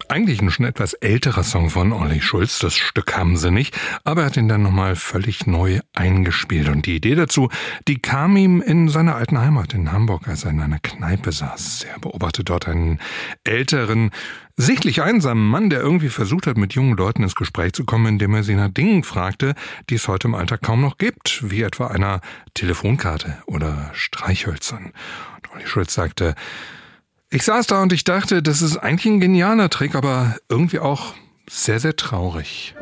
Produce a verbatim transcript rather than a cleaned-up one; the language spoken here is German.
Eigentlich ein schon etwas älterer Song von Olli Schulz, das Stück haben sie nicht, aber er hat ihn dann nochmal völlig neu eingespielt. Und die Idee dazu, die kam ihm in seiner alten Heimat in Hamburg, als er in einer Kneipe saß. Er beobachtet dort einen älteren, sichtlich einsamen Mann, der irgendwie versucht hat, mit jungen Leuten ins Gespräch zu kommen, indem er sie nach Dingen fragte, die es heute im Alltag kaum noch gibt, wie etwa einer Telefonkarte oder Streichhölzern. Und Olli Schulz sagte: Ich saß da und ich dachte, das ist eigentlich ein genialer Trick, aber irgendwie auch sehr, sehr traurig.